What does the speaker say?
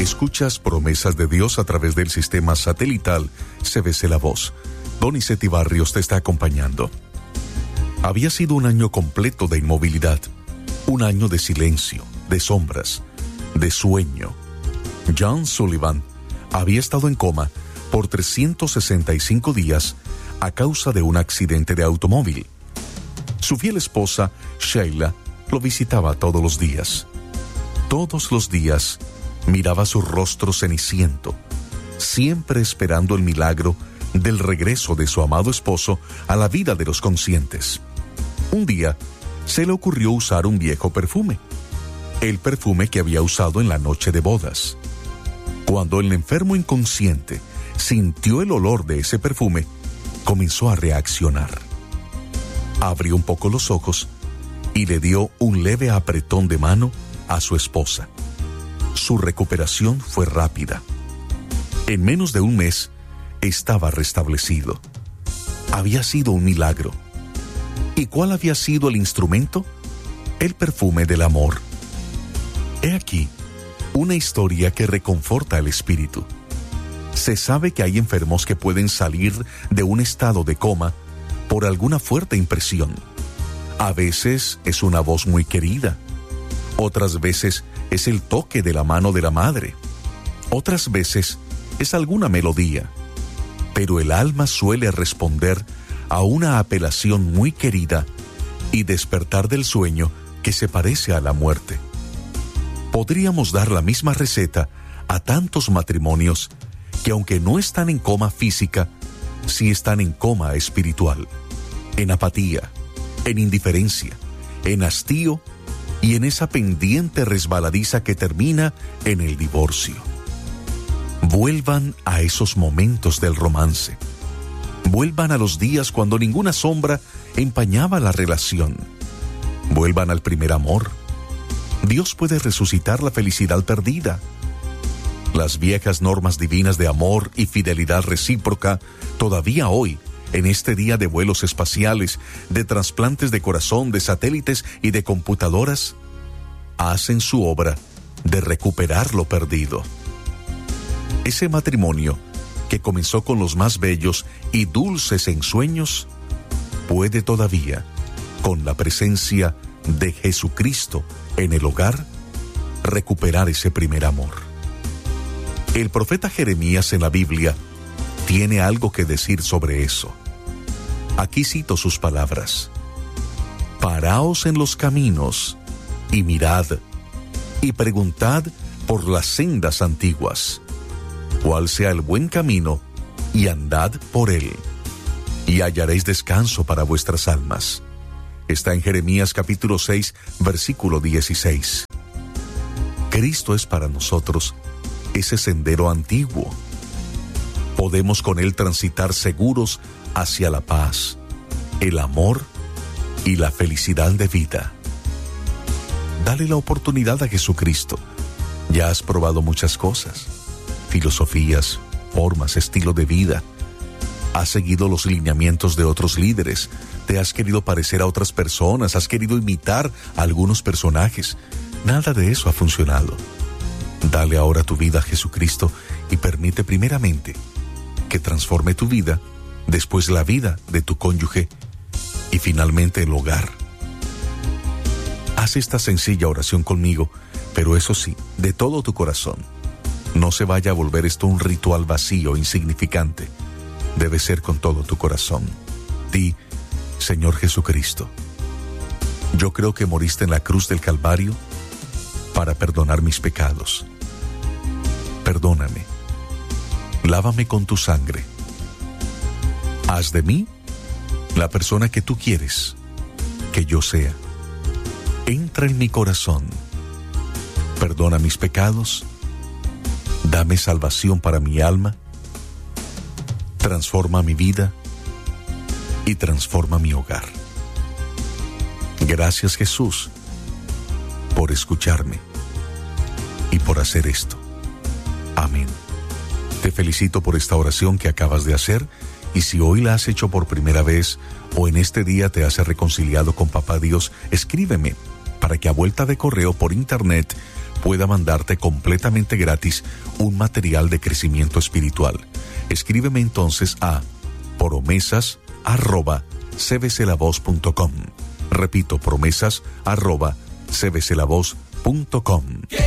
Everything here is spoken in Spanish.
Escuchas Promesas de Dios a través del sistema satelital CBC La Voz. Donizetti Barrios te está acompañando. Había sido un año completo de inmovilidad, un año de silencio, de sombras, de sueño. John Sullivan había estado en coma por 365 días a causa de un accidente de automóvil. Su fiel esposa, Sheila, lo visitaba todos los días. Todos los días miraba su rostro ceniciento, siempre esperando el milagro del regreso de su amado esposo a la vida de los conscientes. Un día, se le ocurrió usar un viejo perfume, el perfume que había usado en la noche de bodas. Cuando el enfermo inconsciente sintió el olor de ese perfume, comenzó a reaccionar. Abrió un poco los ojos y le dio un leve apretón de mano a su esposa. Su recuperación fue rápida. En menos de un mes, estaba restablecido. Había sido un milagro. ¿Y cuál había sido el instrumento? El perfume del amor. He aquí una historia que reconforta el espíritu. Se sabe que hay enfermos que pueden salir de un estado de coma por alguna fuerte impresión. A veces es una voz muy querida. Otras veces es el toque de la mano de la madre. Otras veces es alguna melodía. Pero el alma suele responder a una apelación muy querida y despertar del sueño que se parece a la muerte. Podríamos dar la misma receta a tantos matrimonios que, aunque no están en coma física, sí están en coma espiritual, en apatía, en indiferencia, en hastío y en esa pendiente resbaladiza que termina en el divorcio. Vuelvan a esos momentos del romance. Vuelvan a los días cuando ninguna sombra empañaba la relación. Vuelvan al primer amor. Dios puede resucitar la felicidad perdida. Las viejas normas divinas de amor y fidelidad recíproca, todavía hoy, en este día de vuelos espaciales, de trasplantes de corazón, de satélites y de computadoras, hacen su obra de recuperar lo perdido. Ese matrimonio, que comenzó con los más bellos y dulces ensueños, puede todavía, con la presencia de Jesucristo en el hogar, recuperar ese primer amor. El profeta Jeremías en la Biblia tiene algo que decir sobre eso. Aquí cito sus palabras: Paraos en los caminos y mirad, y preguntad por las sendas antiguas, cuál sea el buen camino, y andad por él, y hallaréis descanso para vuestras almas. Está en Jeremías capítulo 6, versículo 16. Cristo es para nosotros ese sendero antiguo. Podemos con él transitar seguros hacia la paz, el amor y la felicidad de vida. Dale la oportunidad a Jesucristo. Ya has probado muchas cosas, filosofías, formas, estilo de vida. Has seguido los lineamientos de otros líderes, te has querido parecer a otras personas, has querido imitar a algunos personajes. Nada de eso ha funcionado. Dale ahora tu vida a Jesucristo y permite primeramente que transforme tu vida, después la vida de tu cónyuge y finalmente el hogar. Haz esta sencilla oración conmigo, pero eso sí, de todo tu corazón. No se vaya a volver esto un ritual vacío, insignificante. Debe ser con todo tu corazón. Di: Señor Jesucristo, yo creo que moriste en la cruz del Calvario para perdonar mis pecados. Perdóname. Lávame con tu sangre. Haz de mí la persona que tú quieres que yo sea. Entra en mi corazón. Perdona mis pecados. Dame salvación para mi alma. Transforma mi vida y transforma mi hogar. Gracias, Jesús, por escucharme y por hacer esto. Amén. Te felicito por esta oración que acabas de hacer, y si hoy la has hecho por primera vez o en este día te has reconciliado con Papá Dios, escríbeme para que a vuelta de correo por internet pueda mandarte completamente gratis un material de crecimiento espiritual. Escríbeme entonces a promesas@cbclavoz.com. Repito, promesas@cbclavoz.com.